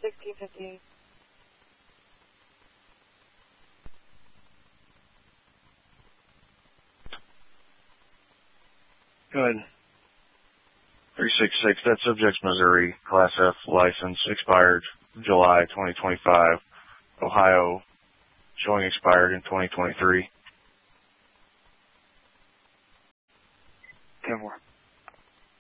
1658. Go ahead. 366, that subject's Missouri, Class F license, expired July 2025. Ohio, showing expired in 2023. 10-4.